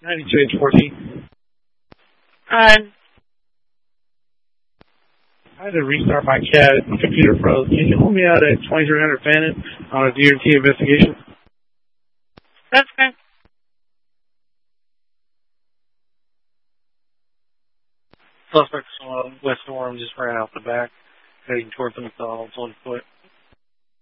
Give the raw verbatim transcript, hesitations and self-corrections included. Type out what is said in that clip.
ninety-two H fourteen. Um, I had to restart my cat. Computer froze. Can you hold me out at twenty-three hundred Fannin on a D R T investigation? that's good. Suspects uh, West Orem just ran out the back, heading towards the McDonald's on foot.